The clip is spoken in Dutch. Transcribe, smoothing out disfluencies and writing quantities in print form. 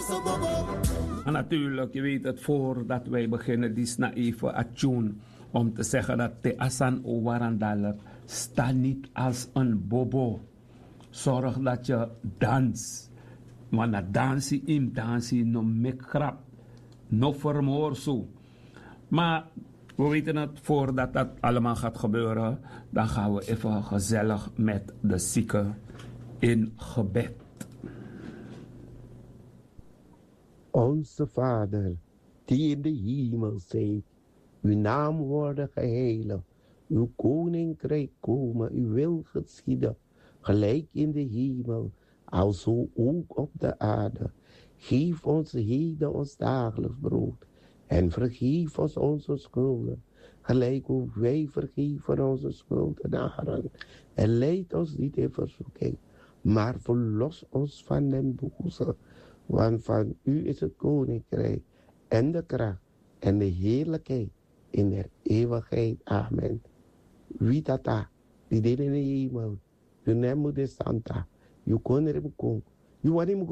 En natuurlijk, je weet het, voordat wij beginnen, die na even attune om te zeggen dat te asan o warandalek sta niet als een bobo. Zorg dat je dans. Want dat dansie in dansie no mek grap. No vermoorso. Maar we weten het, voordat dat allemaal gaat gebeuren, dan gaan we even gezellig met de zieke in gebed. Onze Vader, die in de hemel zijt, uw naam worden geheiligd, uw koninkrijk komen, uw wil geschieden, gelijk in de hemel, alzo ook op de aarde. Geef ons heden ons dagelijks brood en vergeef ons onze schulden, gelijk ook wij vergeven onze schuldenaren. En leid ons niet in verzoeking, maar verlos ons van den boze. Want van u is het koninkrijk en de kracht en de heerlijkheid in de eeuwigheid. Amen. Wie tata, die deed in de hemel, je neemt de Santa, je kon er hem komen, je